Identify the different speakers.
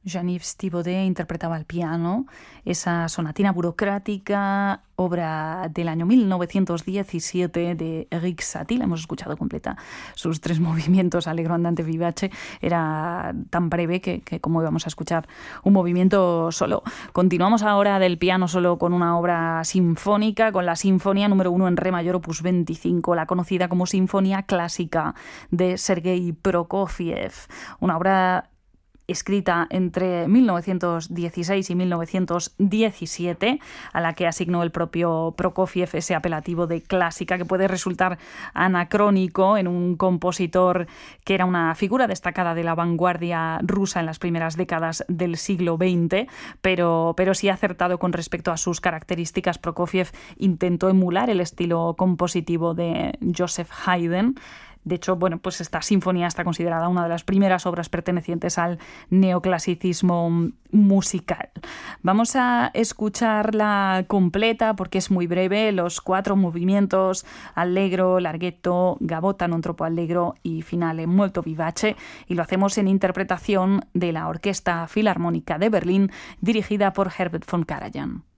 Speaker 1: Jean-Yves Thibaudet interpretaba al piano esa sonatina burocrática, obra del año 1917 de Erik Satie. La hemos escuchado completa. Sus 3 movimientos, allegro, andante, vivace, era tan breve que como íbamos a escuchar un movimiento solo. Continuamos ahora del piano solo con una obra sinfónica, con la Sinfonía número 1 en re mayor, opus 25, la conocida como Sinfonía Clásica de Sergei Prokofiev. Una obra escrita entre 1916 y 1917, a la que asignó el propio Prokofiev ese apelativo de clásica, que puede resultar anacrónico en un compositor que era una figura destacada de la vanguardia rusa en las primeras décadas del siglo XX, pero sí acertado con respecto a sus características. Prokofiev intentó emular el estilo compositivo de Joseph Haydn. De hecho, pues esta sinfonía está considerada una de las primeras obras pertenecientes al neoclasicismo musical. Vamos a escucharla completa porque es muy breve, los 4 movimientos, allegro, larghetto, gavotta non troppo allegro y finale molto vivace, y lo hacemos en interpretación de la Orquesta Filarmónica de Berlín, dirigida por Herbert von Karajan.